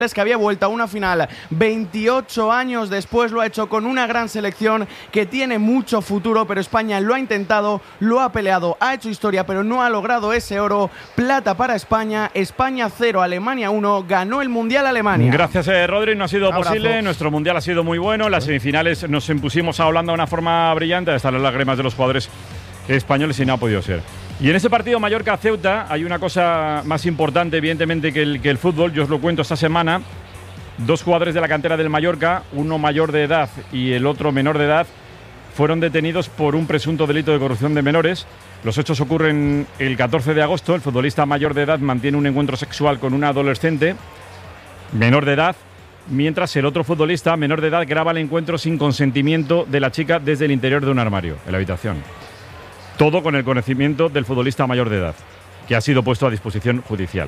Es que había vuelto a una final 28 años después, lo ha hecho con una gran selección que tiene mucho futuro, pero España lo ha intentado, lo ha peleado, ha hecho historia, pero no ha logrado ese oro. Plata para España, España 0, Alemania 1, ganó el Mundial Alemania. Gracias, Rodri, no ha sido posible, nuestro Mundial ha sido muy bueno, las semifinales nos impusimos a Holanda de una forma brillante, hasta las lágrimas de los jugadores españoles y no ha podido ser. Y en ese partido Mallorca-Ceuta hay una cosa más importante, evidentemente, que el fútbol. Yo os lo cuento esta semana. Dos jugadores de la cantera del Mallorca, uno mayor de edad y el otro menor de edad, fueron detenidos por un presunto delito de corrupción de menores. Los hechos ocurren el 14 de agosto. El futbolista mayor de edad mantiene un encuentro sexual con una adolescente menor de edad, mientras el otro futbolista menor de edad graba el encuentro sin consentimiento de la chica desde el interior de un armario, en la habitación. Todo con el conocimiento del futbolista mayor de edad, que ha sido puesto a disposición judicial.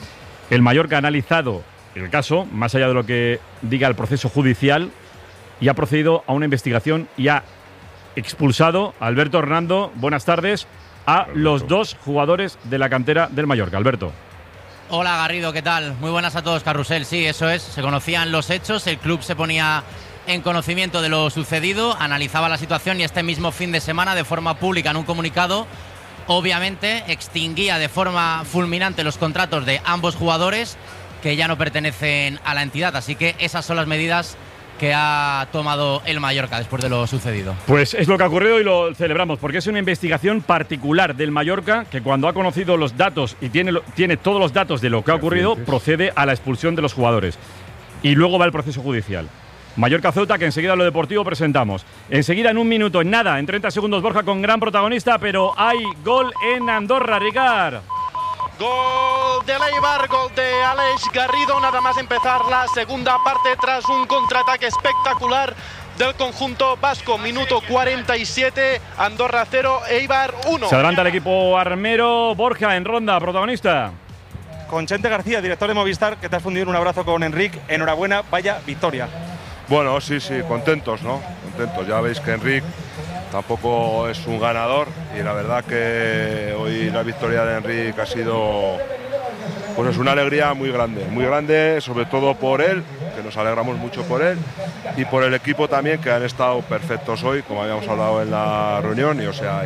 El Mallorca ha analizado el caso, más allá de lo que diga el proceso judicial, y ha procedido a una investigación y ha expulsado a Alberto Hernando, buenas tardes, a los dos jugadores de la cantera del Mallorca. Alberto. Hola Garrido, ¿qué tal? Muy buenas a todos, Carrusel. Sí, eso es, se conocían los hechos, el club se ponía en conocimiento de lo sucedido, analizaba la situación y este mismo fin de semana, de forma pública, en un comunicado, obviamente extinguía de forma fulminante los contratos de ambos jugadores que ya no pertenecen a la entidad. Así que esas son las medidas que ha tomado el Mallorca después de lo sucedido. Pues es lo que ha ocurrido y lo celebramos, porque es una investigación particular del Mallorca que, cuando ha conocido los datos y tiene todos los datos de lo que ha ocurrido, procede a la expulsión de los jugadores. Y luego va el proceso judicial. Mallorca-Ceuta, que enseguida lo deportivo presentamos. Enseguida, en un minuto, en nada, en 30 segundos, Borja con gran protagonista, pero hay gol en Andorra, Ricard. Gol de Eibar, gol de Aleix Garrido, nada más empezar la segunda parte tras un contraataque espectacular del conjunto vasco. Minuto 47, Andorra 0, Eibar 1. Se adelanta el equipo armero. Borja en ronda, protagonista. Con Chente García, director de Movistar, que te has fundido en un abrazo con Enric. Enhorabuena, vaya victoria. Bueno, sí, contentos, ¿no? Contentos. Ya veis que Enric tampoco es un ganador y la verdad que hoy la victoria de Enric ha sido, pues es una alegría muy grande, sobre todo por él, que nos alegramos mucho por él, y por el equipo también, que han estado perfectos hoy, como habíamos hablado en la reunión,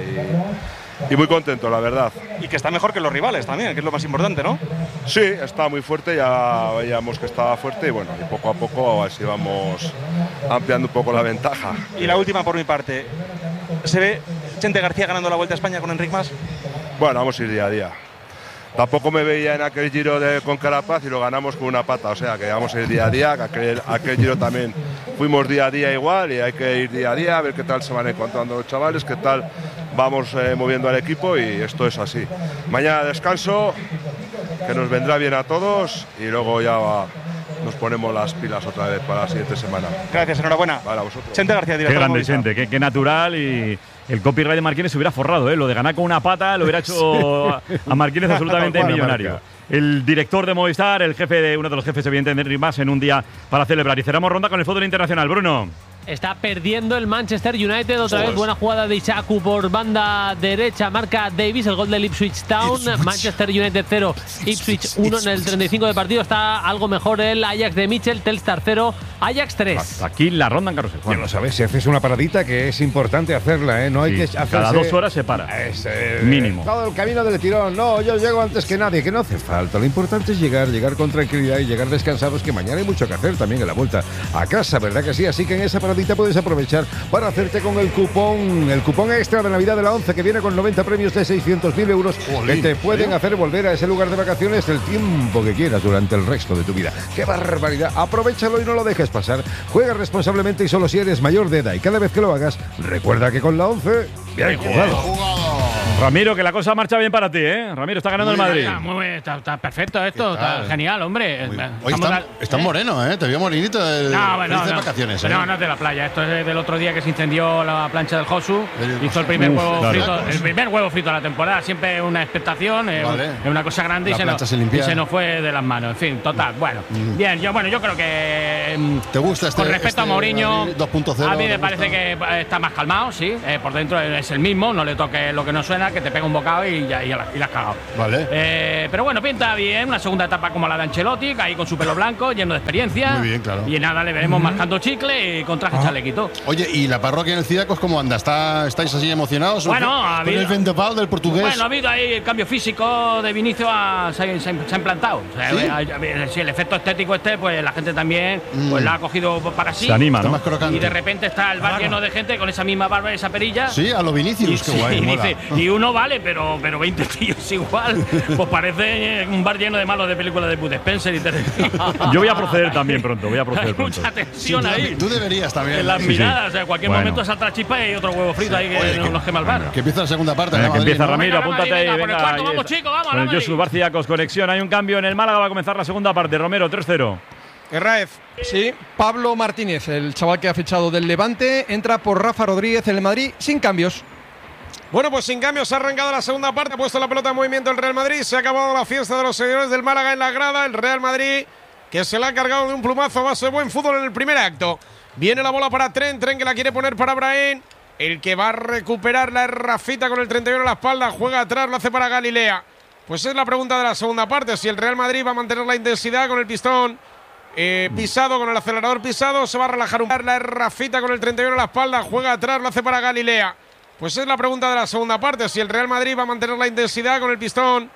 y muy contento, la verdad. Y que está mejor que los rivales también, que es lo más importante, ¿no? Sí, está muy fuerte, ya veíamos que estaba fuerte y bueno, y poco a poco así vamos ampliando un poco la ventaja. Y la última por mi parte, ¿se ve Chente García ganando la Vuelta a España con Enric Mas? Bueno, vamos a ir día a día. Tampoco me veía en aquel Giro con Carapaz y lo ganamos con una pata, o sea que vamos a ir día a día, que aquel Giro también fuimos día a día igual y hay que ir día a día a ver qué tal se van encontrando los chavales, qué tal vamos moviendo al equipo, y esto es así. Mañana descanso, que nos vendrá bien a todos, y luego ya nos ponemos las pilas otra vez para la siguiente semana. Gracias, enhorabuena. Vale, a vosotros. Chente García, director. Qué grande Chente, qué natural, y el copyright de Marquínez se hubiera forrado, lo de ganar con una pata lo hubiera hecho a Marquínez absolutamente millonario. El director de Movistar, uno de los jefes, evidentemente, de Enric Mas, en un día para celebrar. Y cerramos ronda con el fútbol internacional. Bruno. Está perdiendo el Manchester United otra vez. Buena jugada de Issacu por banda derecha. Marca Davis, el gol del Ipswich Town. Manchester United 0, Ipswich 1 en el 35 de partido. Está algo mejor el Ajax de Mitchell. Telstar 0, Ajax 3. Hasta aquí la ronda en carrusel. Ya lo sabes, si haces una paradita, que es importante hacerla, ¿eh? No hay que hacerse… Cada 2 horas se para. Mínimo. Todo el camino del tirón. No, yo llego antes que nadie, que no hace falta. Lo importante es llegar con tranquilidad y llegar descansados, que mañana hay mucho que hacer también en la vuelta a casa, ¿verdad que sí? Así que en esa paradita puedes aprovechar para hacerte con el cupón extra de Navidad de la 11, que viene con 90 premios de 600.000 euros que te pueden hacer volver a ese lugar de vacaciones el tiempo que quieras durante el resto de tu vida. ¡Qué barbaridad! Aprovechalo y no lo dejes pasar. Juega responsablemente y solo si eres mayor de edad, y cada vez que lo hagas, recuerda que con la 11, bien jugado. Ramiro, que la cosa marcha bien para ti, ¿eh? Ramiro, está ganando el Madrid. Está perfecto esto, está genial, hombre. Hoy está moreno, ¿eh? Te veo morenito de vacaciones. No, no es de la playa. Esto es del otro día que se incendió la plancha del Josu. Hizo el primer huevo frito de la temporada. Siempre una expectación, es una cosa grande, y se nos fue de las manos. En fin, total. Bueno, bien, yo creo que… ¿Te gusta con respecto a Mourinho, 2.0? a mí me parece que está más calmado, sí. Por dentro es el mismo, no le toque lo que no suena. esta que te pega un bocado y la has cagado. Vale. Pero bueno, pinta bien. Una segunda etapa como la de Ancelotti, ahí con su pelo blanco, lleno de experiencia. Muy bien, claro. Y nada, le veremos marcando chicle y con traje chalequito. Oye, ¿y la parroquia en el Ciriacos cómo anda? ¿Estáis así emocionados? Bueno, ¿Con el vendopao del portugués? Bueno, ha habido ahí el cambio físico de Vinicius, se ha implantado. O sea, ¿Sí? El efecto estético pues la gente también pues la ha cogido para sí. Se anima, ¿no? Y de repente está el bar lleno de gente con esa misma barba y esa perilla. Sí, a lo Vinicius, qué guay. Y dice, y uno vale, pero 20 tíos igual. Pues parece un bar lleno de malos de películas de Bud Spencer y Yo voy a proceder también pronto, Hay mucha tensión ahí. Tú deberías también. En las miradas, o sea, en cualquier momento salta chispa y otro huevo frito ahí que nos quema el bar. Que empieza la segunda parte. Que empieza Ramiro, apúntate ahí. Venga, vamos, chicos, vamos. Con el Josu Barciacos, conexión. Hay un cambio en el Málaga, va a comenzar la segunda parte. Romero, 3-0. Herráez. Sí, Pablo Martínez, el chaval que ha fichado del Levante, entra por Rafa Rodríguez en el Madrid sin cambios. Bueno, pues sin cambios, ha arrancado la segunda parte, ha puesto la pelota en movimiento el Real Madrid, se ha acabado la fiesta de los seguidores del Málaga en la grada, el Real Madrid que se la ha cargado de un plumazo a base de buen fútbol en el primer acto. Viene la bola para Tren que la quiere poner para Brahim, el que va a recuperarla es Rafita con el 31 a la espalda, juega atrás, lo hace para Galilea. Pues es la pregunta de la segunda parte, si el Real Madrid va a mantener la intensidad con el pistón pisado, con el acelerador pisado, se va a relajar un poco. La Rafita con el 31 a la espalda, juega atrás, lo hace para Galilea. Pues es la pregunta de la segunda parte, si el Real Madrid va a mantener la intensidad con el pistón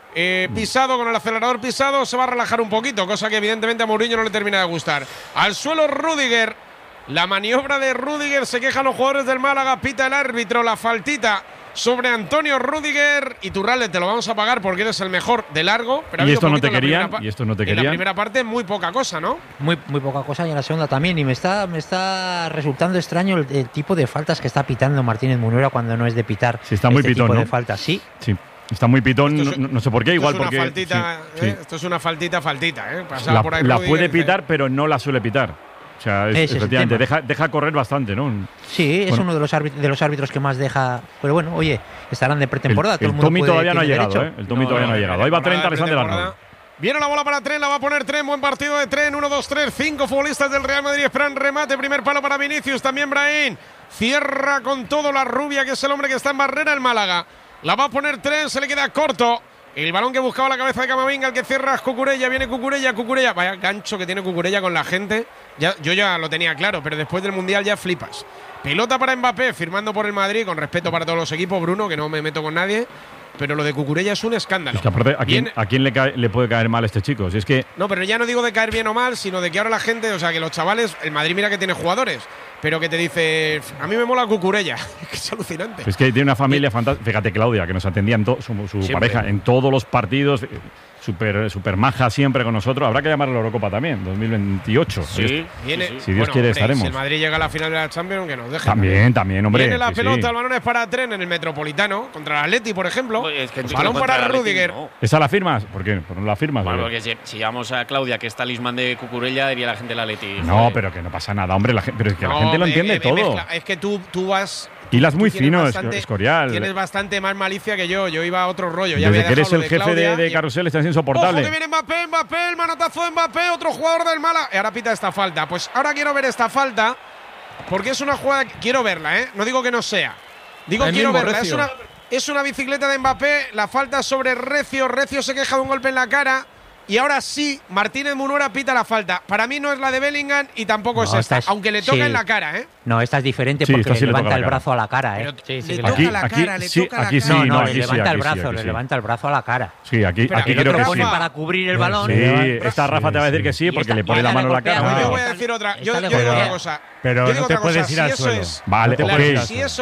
pisado, con el acelerador pisado, se va a relajar un poquito, cosa que evidentemente a Mourinho no le termina de gustar. Al suelo Rüdiger, la maniobra de Rüdiger, se quejan los jugadores del Málaga, pita el árbitro, la faltita sobre Antonio Rüdiger. Y Turralde, te lo vamos a pagar porque eres el mejor de largo. Pero ¿Y esto no te querían? ¿Y esto no te querían? En la primera parte muy poca cosa, ¿no? Muy poca cosa, y en la segunda también. Y me está resultando extraño el tipo de faltas que está pitando Martínez Munuera cuando no es de pitar. Sí, está muy pitón, tipo ¿no? de faltas, sí. Sí. Está muy pitón, no sé por qué, igual porque… Faltita, sí. Esto es una faltita, La, por ahí la puede pitar, pero no la suele pitar. O sea, efectivamente, deja correr bastante, ¿no? Sí, es uno de los árbitros que más deja… Pero bueno, oye, estarán de pretemporada. El Tomi todavía no ha llegado, ¿eh? El Tomi todavía no ha llegado. Ahí va Tren, le están delante. Viene la bola para Tren, la va a poner Tren, buen partido de Tren, 1, 2, 3, 5 futbolistas del Real Madrid esperan remate, primer palo para Vinicius, también Brahim, cierra con todo la rubia, que es el hombre que está en barrera, el Málaga. La va a poner Tren, se le queda corto. El balón que buscaba la cabeza de Camavinga, el que cierra es Cucurella, viene Cucurella. Vaya gancho que tiene Cucurella con la gente. Yo ya lo tenía claro, pero después del Mundial ya flipas. Pelota para Mbappé, firmando por el Madrid, con respeto para todos los equipos, Bruno, que no me meto con nadie. Pero lo de Cucurella es un escándalo. Es que aparte, ¿a quién le puede caer mal este chico? Si es que… No, pero ya no digo de caer bien o mal, sino de que ahora la gente, o sea, que los chavales, el Madrid mira que tiene jugadores, pero que te dice, a mí me mola Cucurella. Es alucinante. Es que tiene una familia fantástica. Fíjate, Claudia, que nos atendía su pareja en todos los partidos. Super maja siempre con nosotros. Habrá que llamarle a la Eurocopa también, 2028. Sí, viene. Si Dios quiere, estaremos. Si el Madrid llega a la final de la Champions, que nos deje. También, hombre. Viene la pelota, el balón es para Tren en el Metropolitano, contra el Atleti, por ejemplo. Balón para Rüdiger. No. ¿Esa la firmas? ¿Por qué? ¿Por no la firmas? Bueno, porque si llamamos a Claudia, que es talismán de Cucurella, diría la gente del Atleti. No, pero que no pasa nada, hombre. Pero es que la gente lo entiende todo. Es que tú vas… Hilas muy fino, Escorial. Tienes bastante más malicia que yo. Yo iba a otro rollo. Desde que eres el jefe de Carrusel estás insoportable. Ojo que viene Mbappé, el manotazo de Mbappé, otro jugador del Málaga. Y ahora pita esta falta. Pues ahora quiero ver esta falta, porque es una jugada… Quiero verla, ¿eh? No digo que no sea. Digo quiero verla. Es una bicicleta de Mbappé, la falta sobre Recio. Recio se queja de un golpe en la cara. Y ahora sí, Martínez Munuera pita la falta. Para mí no es la de Bellingham y tampoco es esta, aunque le toca en la cara, ¿eh? No, esta es diferente porque le levanta el brazo a la cara, ¿eh? Le toca la cara, le toca la cara. No, le levanta el brazo, le levanta el brazo a la cara. Sí, aquí creo que sí. Para cubrir el balón. Sí, esta Rafa te va a decir que sí porque le pone la mano en la cara. Yo voy a decir otra. Yo digo otra cosa. Pero no te puedes ir al suelo. Vale, ok.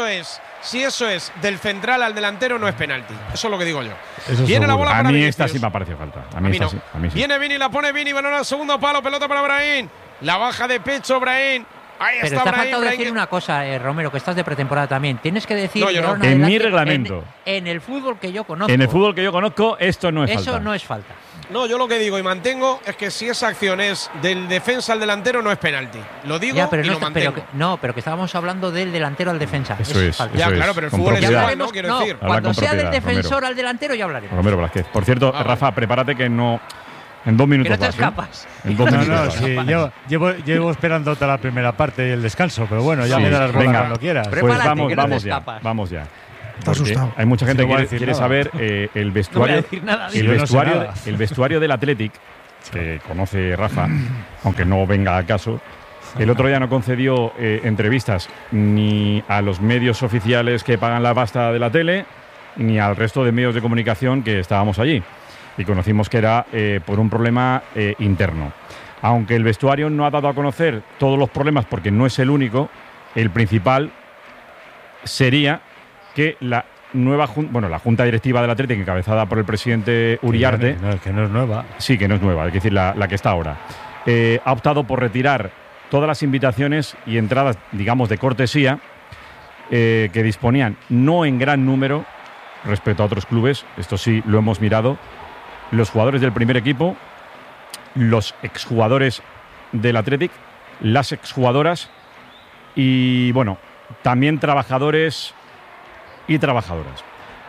Si eso es del central al delantero, no es penalti. Eso es lo que digo yo. Viene la bola para Vinicius. A mí esta sí me parece falta. A mí sí. Viene Vini, la pone Vini, balón al segundo palo, pelota para Brahim. La baja de pecho Brahim. Ahí pero está te ha faltado decir una cosa, Romero, que estás de pretemporada también. Tienes que decir… No, yo no. En mi reglamento. En el fútbol que yo conozco. En el fútbol que yo conozco, esto no es falta. Eso no es falta. No, yo lo que digo y mantengo es que si esa acción es del defensa al delantero, no es penalti. Lo digo y lo mantengo. Pero que estábamos hablando del delantero al defensa. Eso es falta. Ya, claro, pero el fútbol es igual, ¿no? Quiero decir. Cuando sea del defensor al delantero ya hablaremos. Romero Blázquez. Por cierto, Rafa, prepárate que no… En 2 minutos que no te vas, escapas. En 2 minutos. Sí, yo llevo esperando toda la primera parte y el descanso, pero bueno, ya me darás bola cuando quieras. Pues vamos ya. Está asustado. Hay mucha gente que quiere saber el vestuario, el vestuario del Athletic, que conoce Rafa, aunque no venga al caso. El otro día no concedió entrevistas ni a los medios oficiales que pagan la pasta de la tele, ni al resto de medios de comunicación que estábamos allí. Y conocimos que era por un problema interno. Aunque el vestuario no ha dado a conocer todos los problemas, porque no es el único, el principal sería que la nueva la junta directiva del Atlético, encabezada por el presidente Uriarte, que no es nueva. Sí, que no es nueva, es decir, la que está ahora, ha optado por retirar todas las invitaciones y entradas, digamos, de cortesía que disponían, no en gran número respecto a otros clubes, esto sí lo hemos mirado, los jugadores del primer equipo, los exjugadores del Athletic, las exjugadoras y, bueno, también trabajadores y trabajadoras.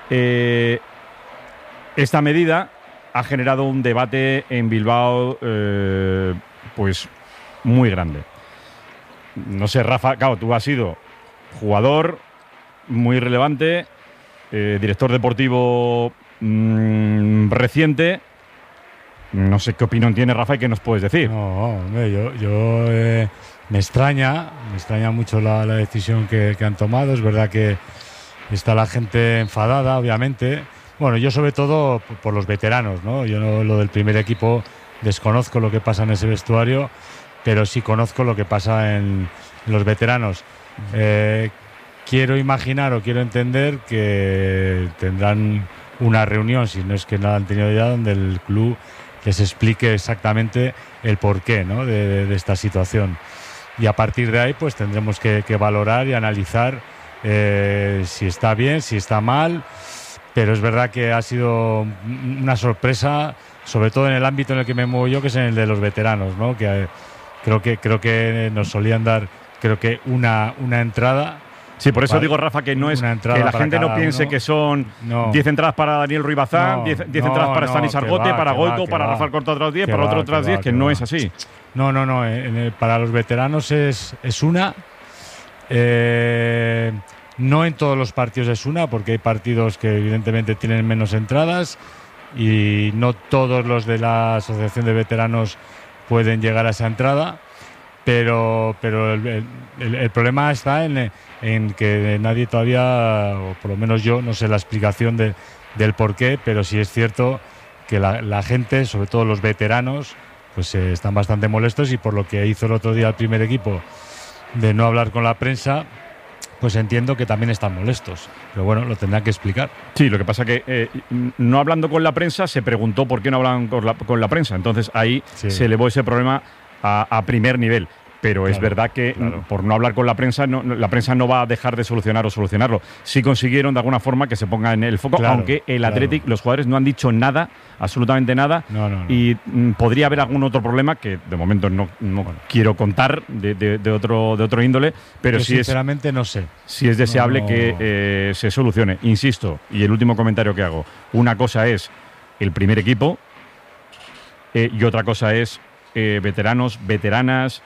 Esta medida ha generado un debate en Bilbao pues muy grande. No sé, Rafa, claro, tú has sido jugador muy relevante, director deportivo reciente. No sé qué opinión tiene Rafa y qué nos puedes decir. No, hombre, yo me extraña mucho la decisión que han tomado. Es verdad que está la gente enfadada, obviamente. Bueno, yo sobre todo por los veteranos, ¿no? Yo no, lo del primer equipo, desconozco lo que pasa en ese vestuario, pero sí conozco lo que pasa en los veteranos. Quiero imaginar o quiero entender que tendrán una reunión, si no es que no la han tenido ya, donde el club les explique exactamente el porqué, ¿no? de esta situación. Y a partir de ahí pues tendremos que valorar y analizar si está bien, si está mal. Pero es verdad que ha sido una sorpresa, sobre todo en el ámbito en el que me muevo yo, que es en el de los veteranos, ¿no? Que creo que nos solían dar una entrada. Sí, por eso digo, Rafa, que no es que la gente no piense que son 10 entradas para Daniel Ruiz Bazán, 10 entradas para Stanis Argote, para Goico, para Rafael Corto otras 10, para otro otras 10, que no es así. No. Para los veteranos es una. No en todos los partidos es una, porque hay partidos que evidentemente tienen menos entradas y no todos los de la Asociación de Veteranos pueden llegar a esa entrada. Pero el problema está en que nadie todavía, o por lo menos yo, no sé la explicación del porqué, pero sí es cierto que la gente, sobre todo los veteranos, pues están bastante molestos, y por lo que hizo el otro día el primer equipo de no hablar con la prensa, pues entiendo que también están molestos. Pero bueno, lo tendrán que explicar. Sí, lo que pasa que no hablando con la prensa, se preguntó por qué no hablaban con la prensa. Entonces ahí se elevó ese problema a primer nivel. Pero es verdad que por no hablar con la prensa no va a dejar de solucionarlo. Sí consiguieron de alguna forma que se ponga en el foco, aunque el Athletic, los jugadores no han dicho nada, absolutamente nada. Y podría haber algún otro problema que de momento no quiero contar de otro índole, pero sí sinceramente no sé. Sí es deseable que se solucione. Insisto, y el último comentario que hago, una cosa es el primer equipo y otra cosa es veteranos, veteranas,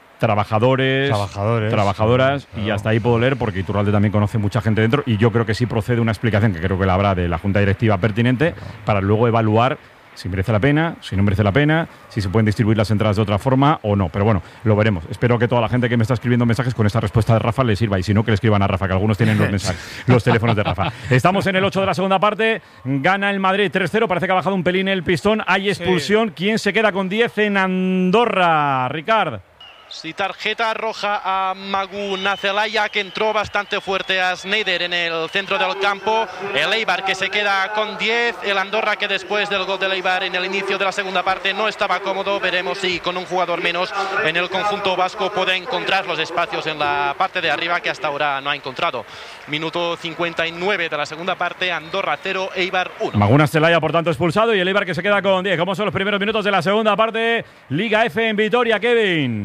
trabajadoras, y hasta ahí puedo leer, porque Iturralde también conoce mucha gente dentro, y yo creo que sí procede una explicación, que creo que la habrá, de la Junta Directiva pertinente, para luego evaluar si merece la pena, si no merece la pena, si se pueden distribuir las entradas de otra forma o no. Pero bueno, lo veremos. Espero que toda la gente que me está escribiendo mensajes con esta respuesta de Rafa le sirva, y si no, que le escriban a Rafa, que algunos tienen los mensajes, los teléfonos de Rafa. Estamos en el 8 de la segunda parte, gana el Madrid 3-0, parece que ha bajado un pelín el pistón, hay expulsión. ¿Quién se queda con 10 en Andorra, Ricard? Sí, tarjeta roja a Magu Nacelaya, que entró bastante fuerte a Sneijder en el centro del campo. El Eibar, que se queda con 10. El Andorra, que después del gol del Eibar en el inicio de la segunda parte no estaba cómodo. Veremos si con un jugador menos en el conjunto vasco puede encontrar los espacios en la parte de arriba, que hasta ahora no ha encontrado. Minuto 59 de la segunda parte, Andorra 0, Eibar 1. Magu Nacelaya, por tanto, expulsado, y el Eibar que se queda con 10. ¿Cómo son los primeros minutos de la segunda parte? Liga F en Vitoria, Kevin.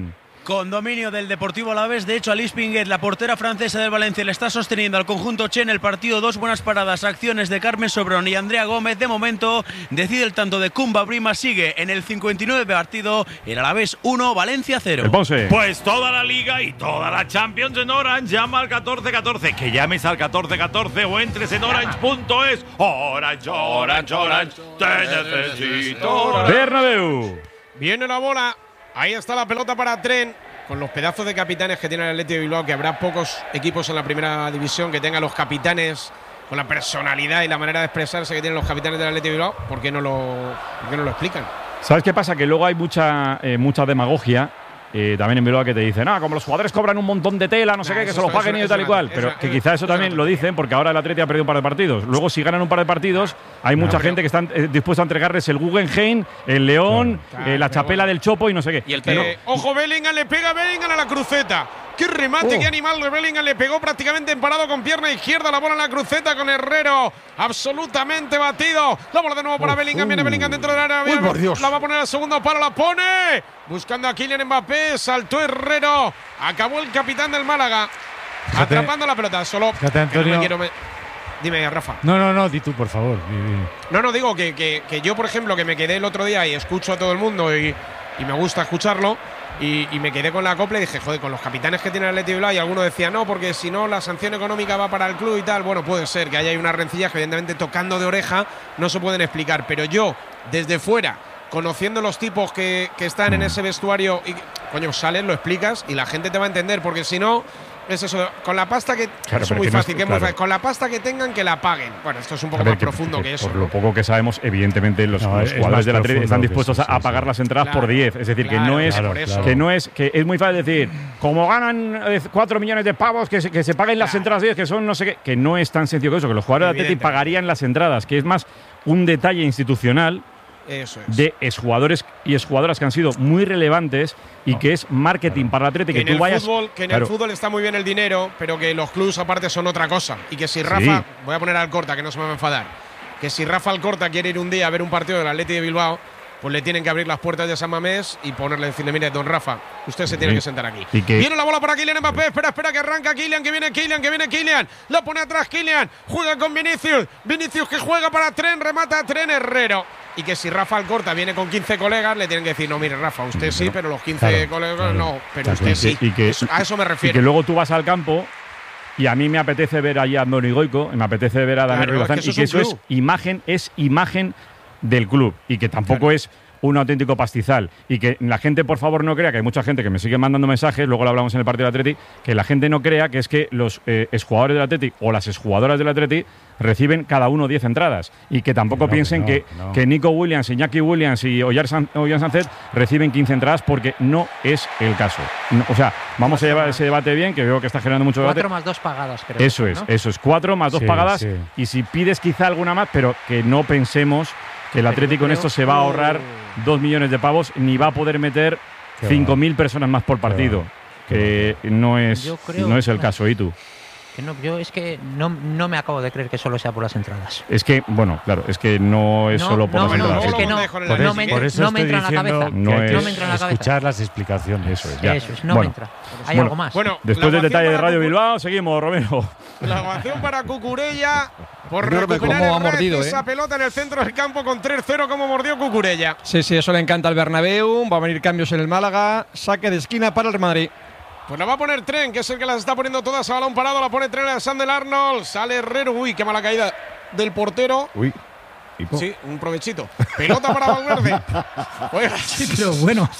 con dominio del Deportivo Alavés. De hecho, Alice Pinguet, la portera francesa del Valencia, le está sosteniendo al conjunto Che en el partido. 2 buenas paradas, acciones de Carmen Sobrón y Andrea Gómez. De momento decide el tanto de Kumba Brima. Sigue en el 59 partido, el Alavés 1, Valencia 0. El Ponce. Pues toda la Liga y toda la Champions en Orange. Llama al 1414. Que llames al 1414 o entres en orange.es. Orange, Orange, Orange. Te necesito. Bernabéu. Viene la bola. Ahí está la pelota para Tren. Con los pedazos de capitanes que tiene el Athletic de Bilbao, que habrá pocos equipos en la primera división que tengan los capitanes con la personalidad y la manera de expresarse que tienen los capitanes del Athletic de Bilbao. ¿Por qué no lo explican? ¿Sabes qué pasa? Que luego hay mucha demagogia. También en Bilbao que te dicen, como los jugadores cobran un montón de tela, no sé qué, que se los paguen y tal y cual. Pero que quizá eso también lo dicen porque ahora el Atleti ha perdido un par de partidos. Luego, si ganan un par de partidos, hay mucha gente que está dispuesta a entregarles el Guggenheim, el León, la chapela del Chopo y no sé qué. Y ojo, Bellingham, le pega Bellingham a la cruceta. ¡Qué remate, qué animal! Bellingham le pegó prácticamente emparado con pierna izquierda. La bola en la cruceta con Herrero. Absolutamente batido. La bola de nuevo para Bellingham. Viene Bellingham dentro del área. La va a poner al segundo palo. La pone. Buscando a Kylian Mbappé. Saltó Herrero. Acabó el capitán del Málaga. Atrapando la pelota. Solo. Dime, Rafa. No, di tú, por favor. No, digo que yo, por ejemplo, que me quedé el otro día y escucho a todo el mundo y me gusta escucharlo. Y me quedé con la copla y dije, joder, con los capitanes que tiene el Athletic Bilbao, y alguno decía, no, porque si no, la sanción económica va para el club y tal. Bueno, puede ser que haya unas rencillas que evidentemente tocando de oreja no se pueden explicar, pero yo, desde fuera, conociendo los tipos que están en ese vestuario, y coño, sales, lo explicas y la gente te va a entender, porque si no… Es eso, con la pasta que… Claro, es muy fácil, muy fácil. Con la pasta que tengan, que la paguen. Bueno, esto es un poco más profundo que eso. Por lo poco que sabemos, evidentemente, los jugadores de la Atleti están dispuestos a pagar las entradas por 10. Es decir, que no es muy fácil decir, como ganan 4 millones de pavos, que se paguen las entradas 10, que son no sé qué. Que no es tan sencillo que eso, que los jugadores de Atleti pagarían las entradas, que es más un detalle institucional. Eso es. De exjugadores y exjugadoras que han sido muy relevantes y que es marketing para el Atleti, que tú vayas… En el fútbol está muy bien el dinero, pero que los clubs aparte son otra cosa. Y que si Rafa… Voy a poner al Alcorta, que no se me va a enfadar. Que si Rafa Alcorta quiere ir un día a ver un partido del Atleti de Bilbao, pues le tienen que abrir las puertas de San Mamés y decirle, mire, don Rafa, usted se tiene que sentar aquí. Viene la bola para Kylian Mbappé, espera, que arranca Kylian, que viene Kylian. La pone atrás Kylian, juega con Vinicius que juega para Tren, remata a Tren, Herrero. Y que si Rafa Alcorta viene con 15 colegas, le tienen que decir, no, mire, Rafa, usted sí, pero los 15 colegas no, pero usted sí. A eso me refiero. Y que luego tú vas al campo y a mí me apetece ver allí a Andoni Goico, me apetece ver a Daniel Rilazán, y que eso es imagen del club, y que tampoco es un auténtico pastizal, y que la gente, por favor, no crea, que hay mucha gente que me sigue mandando mensajes, luego lo hablamos en el partido del Atleti, que la gente no crea que es que los exjugadores del Atleti o las exjugadoras del Atleti reciben cada uno 10 entradas, y que tampoco piensen que Nico Williams, Iñaki Williams y Ollán Sánchez reciben 15 entradas, porque no es el caso. O sea, vamos a llevar ese debate bien, que veo que está generando mucho debate. 4 más 2 pagadas, creo. Eso es 4 más 2 pagadas, y si pides quizá alguna más, pero que no pensemos que el Atlético en esto se va a ahorrar 2 millones de pavos, ni va a poder meter 5.000 personas más por partido, que no es el caso. ¿Y tú? Yo es que no me acabo de creer que solo sea por las entradas. Es que, bueno, claro, es que no es solo por las entradas. Es que no me entra en la cabeza. No me entra en la cabeza. Escuchar las explicaciones. Eso es, no me entra. Hay algo más. Bueno, después del detalle de Radio Bilbao, seguimos, Romero. La ovación para Cucurella por recuperar esa pelota en el centro del campo con 3-0, como mordió Cucurella. Sí, eso le encanta al Bernabéu. Va a venir cambios en el Málaga. Saque de esquina para el Real Madrid. Pues la va a poner Tren, que es el que las está poniendo todas a balón parado. La pone Tren a Sandel Arnold. Sale Herrero. Uy, qué mala caída del portero. Uy. Sí, un provechito. Pelota para Valverde. Oiga. Sí, pero bueno.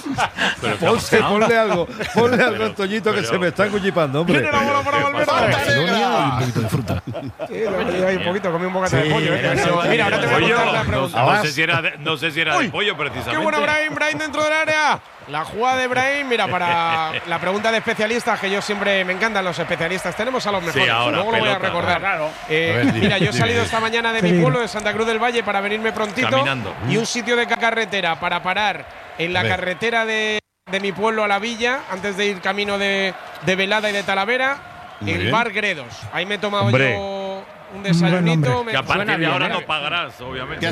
Ponle algo a Toñito, que se me está encuchipando, hombre. Tiene la bola para Valverde. Y un poquito de fruta. Hay un poquito, comí un bocata de pollo. Mira, ahora te voy a contar la pregunta. No sé si era de pollo, precisamente. Qué bueno, Brahim dentro del área. La jugada de Brahim, mira, para la pregunta de especialistas, que yo siempre me encantan los especialistas. Tenemos a los mejores. Sí, ahora, luego lo voy a recordar. Claro. Mira, yo he salido esta mañana de mi pueblo, de Santa Cruz del Valle, para venirme prontito. Caminando. Y un sitio de carretera para parar en la carretera de mi pueblo a la villa, antes de ir camino de Velada y de Talavera, el Bar Gredos. Ahí me he tomado yo un desayunito. Que a partir de ahora no pagarás, obviamente.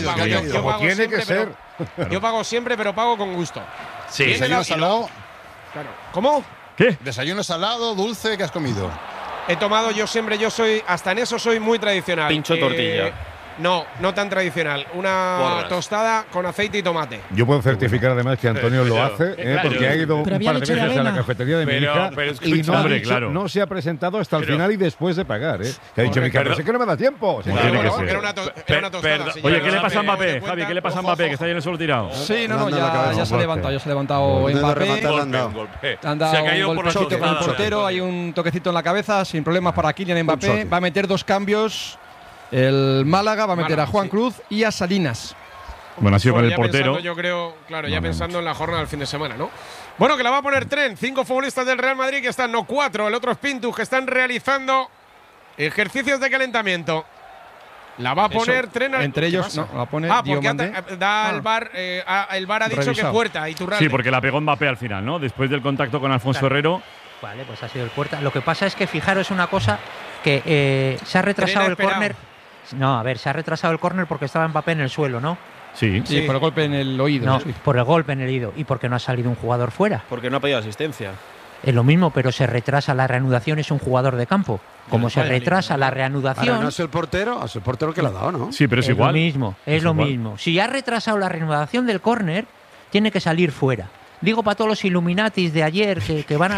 Yo pago siempre, pero pago con gusto. Sí, salado. Claro. ¿Cómo? ¿Qué? ¿Desayuno salado, dulce? ¿Qué has comido? He tomado, hasta en eso soy muy tradicional. Pincho tortilla. No tan tradicional. Una tostada con aceite y tomate. Yo puedo certificar además que Antonio lo hace, porque ha ido un par de veces a la cafetería de mi hija y no se ha presentado hasta el final y después de pagar. Que ha dicho mi hija, es que no me da tiempo. Era una tostada. Oye, ¿qué le pasa a Mbappé, Javi? ¿Qué le pasa a Mbappé, que está ahí en el suelo tirado? Sí, ya se ha levantado Mbappé. Han dado un golpecito con el portero, hay un toquecito en la cabeza, sin problemas para Kylian Mbappé. Va a meter 2 cambios. El Málaga va a meter a Juan Cruz y a Salinas. Bueno, ha sido con el portero. Yo creo, claro, ya pensando en la jornada del fin de semana, ¿no? Bueno, que la va a poner Tren. 5 futbolistas del Real Madrid que están, no 4, el otro es Pintus, que están realizando ejercicios de calentamiento. La va a poner Tren. Entre ellos, no, la pone porque el VAR ha dicho revisado. que Puerta y Turralde. Sí, porque la pegó Mbappé al final, ¿no? Después del contacto con Alfonso Herrero. Vale, pues ha sido el Puerta. Lo que pasa es que fijaros una cosa, que se ha retrasado el córner. No, a ver, se ha retrasado el córner porque estaba Mbappé en el suelo, ¿no? Sí, por el golpe en el oído. No, por el golpe en el oído. ¿Y por qué no ha salido un jugador fuera? Porque no ha pedido asistencia. Es lo mismo, pero se retrasa la reanudación, es un jugador de campo. Como se retrasa la reanudación… Ahora, no es el portero, es el portero que le ha dado, ¿no? Sí, pero es igual. Es lo mismo. Si ha retrasado la reanudación del córner, tiene que salir fuera. Digo para todos los Illuminatis de ayer que van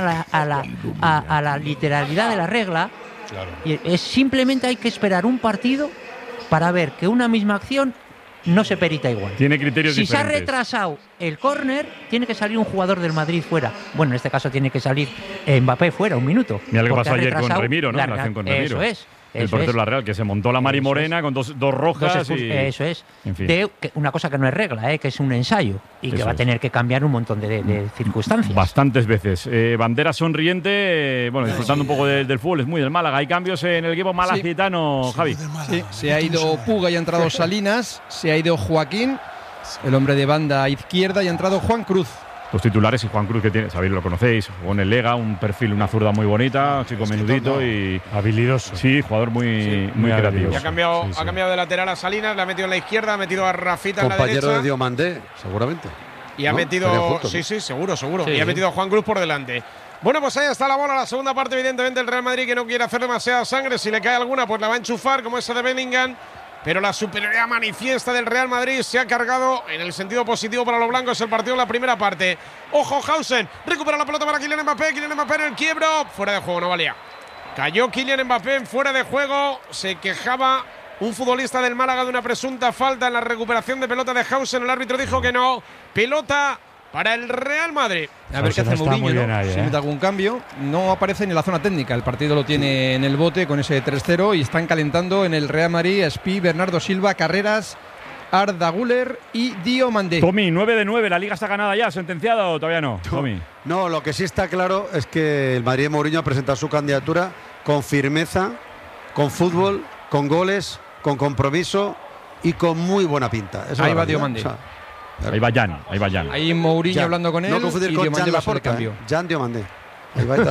a la literalidad de la regla. Claro. Y simplemente hay que esperar un partido para ver que una misma acción no se perita igual. Tiene criterios diferentes. Si se ha retrasado el córner, tiene que salir un jugador del Madrid fuera. Bueno, en este caso tiene que salir Mbappé fuera, un minuto. Mira lo que pasó ayer con Remiro, ¿no? La acción con Remiro. Eso es. El portero de la Real, que se montó la Mari Morena con dos rojas. Eso es. En fin. Una cosa que no es regla, que es un ensayo y que va a tener que cambiar un montón de circunstancias. Bastantes veces. Bandera sonriente, disfrutando un poco del fútbol, es muy del Málaga. Hay cambios en el equipo malacitano, Javi. Sí, se ha ido Puga y ha entrado Salinas, se ha ido Joaquín, el hombre de banda izquierda, y ha entrado Juan Cruz. Los titulares y Juan Cruz, que tiene, sabéis, lo conocéis, jugó en el Lega, un perfil, una zurda muy bonita, chico menudito y habilidoso. Sí, jugador muy creativo. Y ha cambiado de lateral a Salinas, le ha metido en la izquierda, ha metido a Rafita en la derecha. Compañero de Diomandé, seguramente. Y ha metido, seguro. Sí. Y ha metido a Juan Cruz por delante. Bueno, pues ahí está la bola, la segunda parte, evidentemente el Real Madrid, que no quiere hacer demasiada sangre, si le cae alguna pues la va a enchufar, como esa de Bellingham. Pero la superioridad manifiesta del Real Madrid se ha cargado en el sentido positivo para los blancos el partido en la primera parte. Ojo, Hausen, recupera la pelota para Kylian Mbappé en el quiebro, fuera de juego, no valía. Cayó Kylian Mbappé fuera de juego, se quejaba un futbolista del Málaga de una presunta falta en la recuperación de pelota de Hausen, el árbitro dijo que no, pelota para el Real Madrid. A ver qué hace Mourinho, ¿no? Si mete algún cambio. No aparece ni la zona técnica. El partido lo tiene en el bote con ese 3-0 y están calentando en el Real Madrid Espí, Bernardo Silva, Carreras, Arda Güler y Diomandé. Tommy, 9 de 9. ¿La Liga está ganada ya? ¿Sentenciada o todavía no? Tommy. No, lo que sí está claro es que el Madrid de Mourinho ha presentado su candidatura con firmeza, con fútbol, con goles, con compromiso y con muy buena pinta. Ahí va Diomandé. Ahí va Jan. Ahí Mourinho hablando con él. No confundir con Jan Laporta, Jan Diomandé. Ahí va,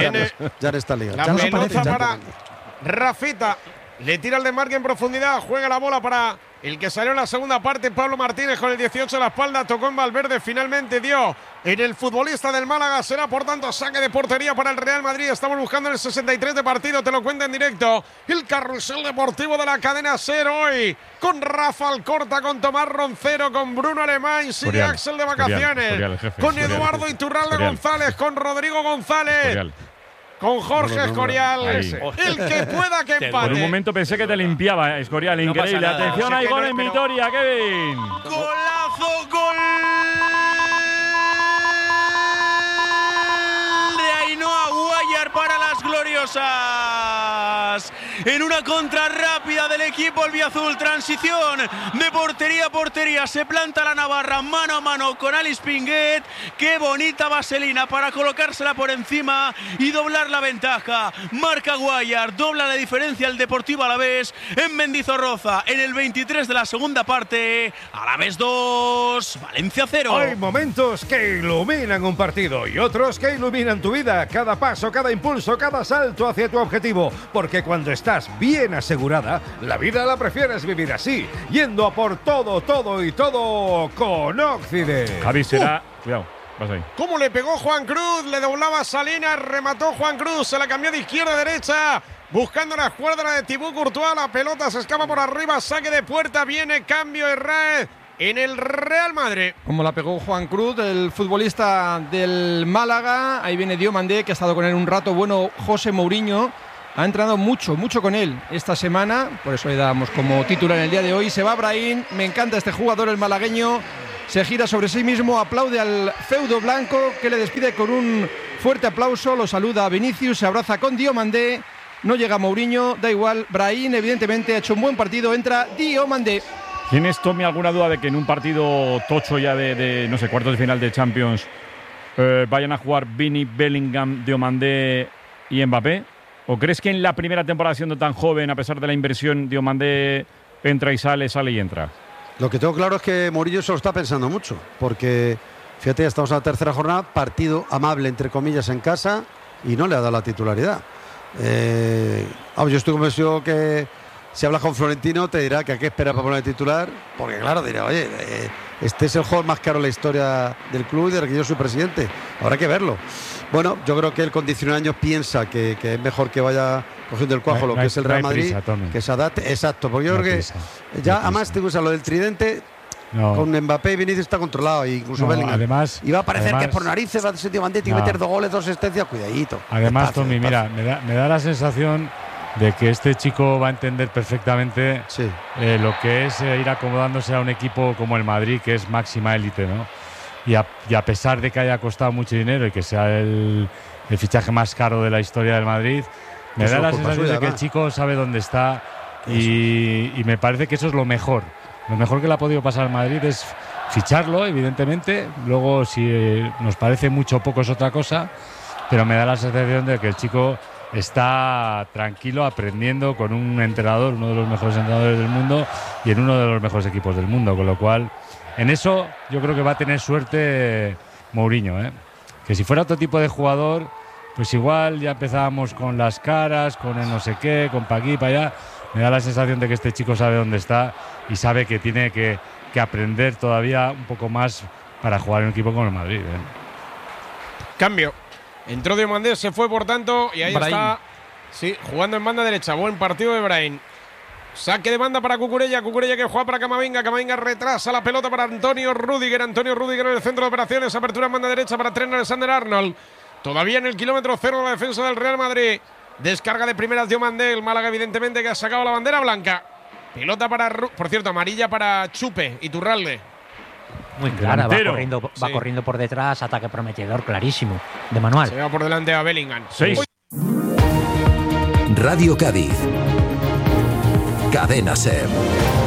Jan está liga. La pelota para Rafita. Le tira el desmarque en profundidad. Juega la bola para el que salió en la segunda parte, Pablo Martínez, con el 18 a la espalda. Tocó en Valverde. Finalmente dio en el futbolista del Málaga. Será, por tanto, saque de portería para el Real Madrid. Estamos buscando el 63 de partido. Te lo cuenta en directo el carrusel deportivo de la cadena SER hoy. Con Rafa Alcorta, con Tomás Roncero, con Bruno Alemán. Sigue Axel de vacaciones. Con Eduardo Iturralde González. Con Rodrigo González. Con Jorge Escorial, el que pueda que empate. Por un momento pensé que te limpiaba, Escorial, increíble. No atención, hay gol en Vitoria, Kevin. ¡Golazo, gol! De Ainhoa Guayar para las gloriosas. En una contra rápida del equipo albiazul, transición de portería a portería, se planta la navarra mano a mano con Alice Pinguet. Qué bonita vaselina para colocársela por encima y doblar la ventaja. Marca Guayar, dobla la diferencia el Deportivo Alavés en Mendizorroza en el 23 de la segunda parte. Alavés 2, Valencia 0. Hay momentos que iluminan un partido y otros que iluminan tu vida. Cada paso, cada impulso, cada salto hacia tu objetivo. Porque cuando estás bien asegurada, la vida la prefieres vivir así, yendo a por todo y todo con Occident. Javi, será… Cuidado. Vas ahí. ¿Cómo le pegó Juan Cruz? Le doblaba Salinas, remató Juan Cruz, se la cambió de izquierda a derecha, buscando la escuadra de Thibaut Courtois. La pelota se escapa por arriba, saque de puerta, viene cambio de red en el Real Madrid. Como la pegó Juan Cruz, el futbolista del Málaga. Ahí viene Diomandé, que ha estado con él un rato. Bueno, José Mourinho ha entrenado mucho con él esta semana. Por eso le damos como titular en el día de hoy. Se va Brahim, me encanta este jugador, el malagueño. Se gira sobre sí mismo, aplaude al feudo blanco, que le despide con un fuerte aplauso. Lo saluda a Vinicius, se abraza con Diomandé. No llega Mourinho, da igual. Brahim evidentemente ha hecho un buen partido. Entra Diomandé. ¿Tienes, Tommy, alguna duda de que en un partido tocho ya de no sé, cuartos de final de Champions vayan a jugar Vini, Bellingham, Diomandé y Mbappé? ¿O crees que en la primera temporada, siendo tan joven, a pesar de la inversión, Diomandé entra y sale y entra? Lo que tengo claro es que Mourinho se lo está pensando mucho, porque fíjate, ya estamos en la tercera jornada, partido amable entre comillas en casa y no le ha dado la titularidad. Yo estoy convencido que si hablas con Florentino te dirá que hay que esperar para poner titular, porque claro, dirá, oye, este es el jugador más caro de la historia del club y del que yo soy presidente, habrá que verlo. Bueno, yo creo que él con 19 años piensa que es mejor que vaya cogiendo el cuajo lo que es el Real Madrid, que se adapte. Exacto, porque yo creo que ya además te gusta lo del tridente. Con Mbappé y Vinicius está controlado, incluso Bellingham. Además, y va a parecer que por narices va a ser Diomandé, tiene que meter 2 goles, 2 asistencias, cuidadito. Además, Tommy, mira, me da la sensación de que este chico va a entender perfectamente lo que es ir acomodándose a un equipo como el Madrid, que es máxima élite, ¿no? Y a pesar de que haya costado mucho dinero y que sea el fichaje más caro de la historia del Madrid, me da la sensación de que el chico sabe dónde está y me parece que eso es lo mejor. Lo mejor que le ha podido pasar al Madrid es ficharlo, evidentemente. Luego, si nos parece mucho o poco es otra cosa, pero me da la sensación de que el chico está tranquilo aprendiendo con un entrenador, uno de los mejores entrenadores del mundo y en uno de los mejores equipos del mundo, con lo cual en eso yo creo que va a tener suerte Mourinho, que si fuera otro tipo de jugador, pues igual ya empezábamos con las caras, con el no sé qué, con pa' aquí, pa' allá. Me da la sensación de que este chico sabe dónde está y sabe que tiene que aprender todavía un poco más para jugar en un equipo como el Madrid. Cambio. Entró Diomandé, se fue por tanto y ahí Brahim está. Sí, jugando en banda derecha. Buen partido de Brahim. Saque de banda para Cucurella. Cucurella que juega para Camavinga. Camavinga retrasa la pelota para Antonio Rüdiger. Antonio Rüdiger en el centro de operaciones. Apertura en banda derecha para Trent Alexander-Arnold. Todavía en el kilómetro cero la defensa del Real Madrid. Descarga de primeras Diomandé. El Málaga evidentemente que ha sacado la bandera blanca. Pelota para, por cierto, amarilla para Chupe y Turralde. Muy clara, va corriendo por detrás, ataque prometedor, clarísimo, de manual. Se va por delante a Bellingham. Radio Cádiz. Cadena SER.